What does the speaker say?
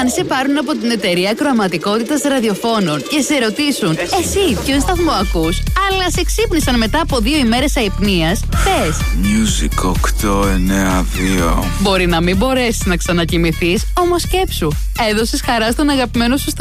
Αν σε πάρουν από την εταιρεία ακροαματικότητας ραδιοφώνων και σε ρωτήσουν εσύ ποιον σταθμό ακούς, αλλά σε ξύπνησαν μετά από 2 ημέρες αϊπνίας, πες Music 892. Μπορεί να μην μπορέσεις να ξανακοιμηθείς, όμως σκέψου. Έδωσες χαρά στον αγαπημένο σου